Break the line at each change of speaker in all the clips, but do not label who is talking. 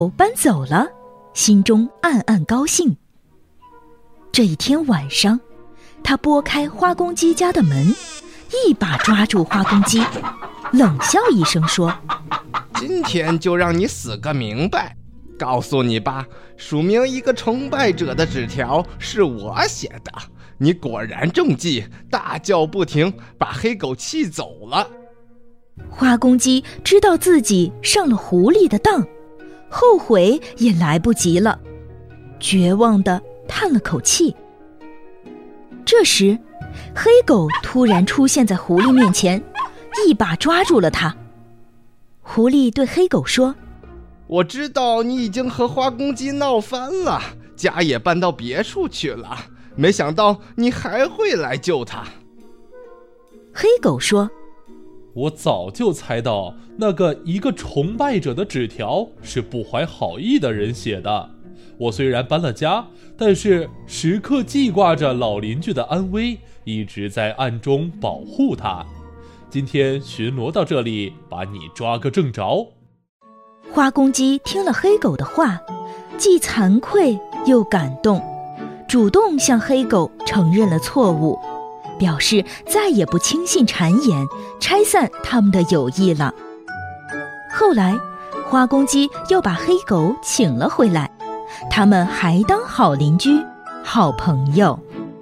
搬走了，心中暗暗高兴。这一天晚上，他拨开花公鸡家的门，一把抓住花公鸡，冷笑一声说：
今天就让你死个明白，告诉你吧，署名一个崇拜者的纸条是我写的，你果然中计，大叫不停，把黑狗气走了。
花公鸡知道自己上了狐狸的当，后悔也来不及了，绝望地叹了口气。这时，黑狗突然出现在狐狸面前，一把抓住了它。狐狸对黑狗说：
我知道你已经和花公鸡闹翻了，家也搬到别处去了，没想到你还会来救他。
黑狗说：
我早就猜到那个一个崇拜者的纸条是不怀好意的人写的。我虽然搬了家，但是时刻记挂着老邻居的安危，一直在暗中保护他。今天巡逻到这里，把你抓个正着。
花公鸡听了黑狗的话，既惭愧又感动，主动向黑狗承认了错误，表示再也不轻信谗言，拆散他们的友谊了。后来，花公鸡又把黑狗请了回来，他们还当好邻居、好朋友。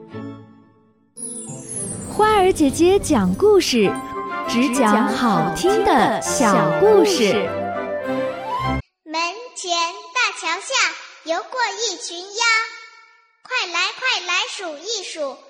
花儿姐姐讲故事，只讲好听的小故事。
门前大桥下游过一群鸭，快来快来数一数。